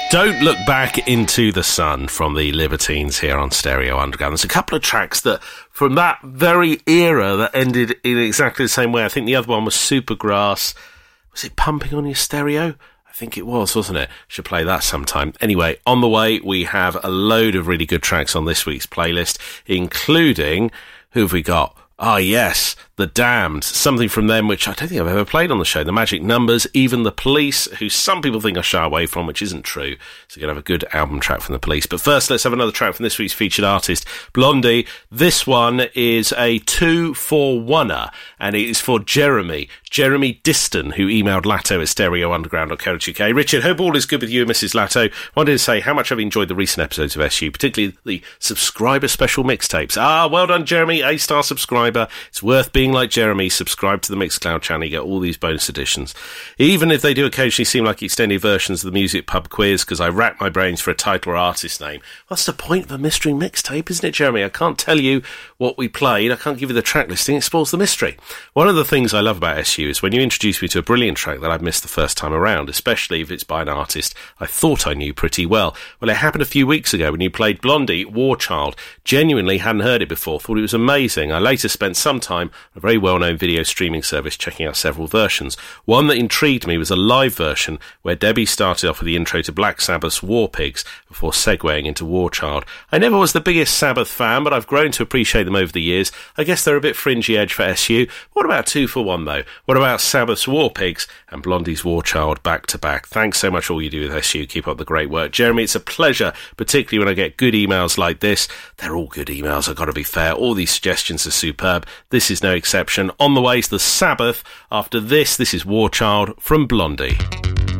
Don't Look Back Into the Sun from the Libertines here on Stereo Underground. There's a couple of tracks that from that very era that ended in exactly the same way. I think the other one was Supergrass. Was it Pumping on Your Stereo? I think it was, wasn't it? Should play that sometime. Anyway, on the way, we have a load of really good tracks on this week's playlist, including, who have we got? Ah, yes, The Damned, something from them which I don't think I've ever played on the show, The Magic Numbers, Even the Police, who some people think I shy away from, which isn't true. So you're going to have a good album track from the Police. But first, let's have another track from this week's featured artist, Blondie. This one is a 2-for-1er, and it is for Jeremy Diston, who emailed Latto at stereounderground.co.uk. Richard, hope all is good with you and Mrs. Latto. Wanted to say how much I've enjoyed the recent episodes of SU, particularly the subscriber special mixtapes. Ah, well done, Jeremy, A-star subscriber. It's worth being like Jeremy. Subscribe to the Mixcloud channel, you get all these bonus editions. Even if they do occasionally seem like extended versions of the Music Pub quiz, because I rack my brains for a title or artist name. What's the point of a mystery mixtape, isn't it, Jeremy? I can't tell you what we played. I can't give you the track listing. It spoils the mystery. One of the things I love about SU is when you introduce me to a brilliant track that I've missed the first time around, especially if it's by an artist I thought I knew pretty well. Well, it happened a few weeks ago when you played Blondie, War Child. Genuinely hadn't heard it before, thought it was amazing. I later spent some time on a very well-known video streaming service checking out several versions. One that intrigued me was a live version where Debbie started off with the intro to Black Sabbath's War Pigs before segueing into War Child. I never was the biggest Sabbath fan, but I've grown to appreciate them over the years. I guess they're a bit fringy edge for SU. What about 2-for-1 though? What about Sabbath's War Pigs and Blondie's War Child back to back? Thanks so much for all you do with SU. Keep up the great work. Jeremy, it's a pleasure, particularly when I get good emails like this. They're all good emails, I've got to be fair. All these suggestions are superb. This is no exception. On the way to the Sabbath. After this is War Child from Blondie.